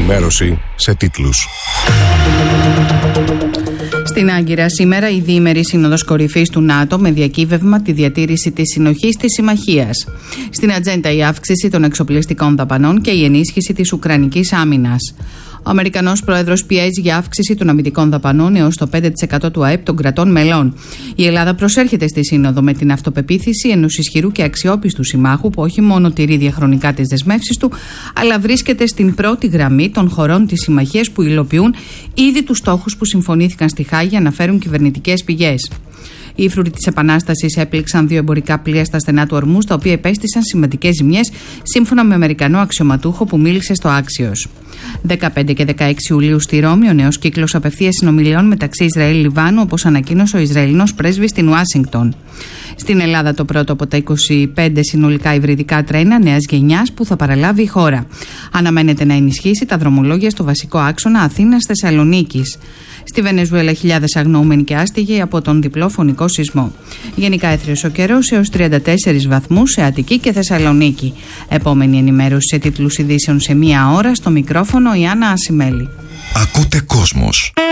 ενημέρωση σε τίτλους. Στην Άγκυρα σήμερα η διήμερη Σύνοδος Κορυφής του ΝΑΤΟ με διακύβευμα τη διατήρηση της συνοχής της συμμαχίας. Στην ατζέντα η αύξηση των εξοπλιστικών δαπανών και η ενίσχυση της ουκρανικής άμυνας. Ο Αμερικανός Πρόεδρος πιέζει για αύξηση των αμυντικών δαπανών έως το 5% του ΑΕΠ των κρατών μελών. Η Ελλάδα προσέρχεται στη Σύνοδο με την αυτοπεποίθηση ενός ισχυρού και αξιόπιστου συμμάχου που όχι μόνο τηρεί διαχρονικά τις δεσμεύσεις του, αλλά βρίσκεται στην πρώτη γραμμή των χωρών της συμμαχίας που υλοποιούν ήδη τους στόχους που συμφωνήθηκαν στη Χάγη, αναφέρουν κυβερνητικές πηγές. Οι ύφρουροι της Επανάστασης έπληξαν 2 εμπορικά πλοία στα στενά του Ορμούζ, τα οποία υπέστησαν σημαντικές ζημιές, σύμφωνα με Αμερικανό αξιωματούχο που μίλησε στο Άξιος. 15 και 16 Ιουλίου στη Ρώμη, ο νέος κύκλος απευθείας συνομιλιών μεταξύ Ισραήλ-Λιβάνου, όπως ανακοίνωσε ο Ισραηλινός πρέσβης στην Ουάσιγκτον. Στην Ελλάδα, το πρώτο από τα 25 συνολικά υβριδικά τρένα νέας γενιάς που θα παραλάβει η χώρα. Αναμένεται να ενισχύσει τα δρομολόγια στο βασικό άξονα Αθήνας-Θεσσαλονίκης. Στη Βενεζουέλα, χιλιάδες αγνοούμενοι και άστιγοι από τον διπλό φωνικό σεισμό. Γενικά έθριος ο καιρός έως 34 βαθμούς σε Αττική και Θεσσαλονίκη. Επόμενη ενημέρωση σε τίτλους ειδήσεων σε 1 ώρα. Στο μικρόφωνο η Άννα Ασημέλη. Ακούτε Κόσμος.